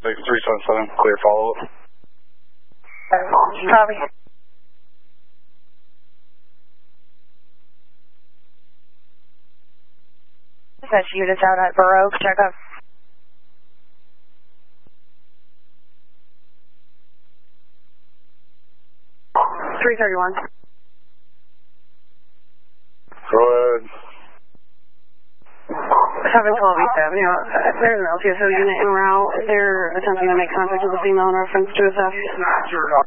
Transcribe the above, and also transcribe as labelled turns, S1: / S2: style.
S1: 377, clear follow-up.
S2: Copy. Dispatch units out at Burr Oak, check up. $331.
S1: Go ahead.
S2: 712 East Avenue. There's an LTSO unit en route. They're attempting to make contact with a female in reference to a theft.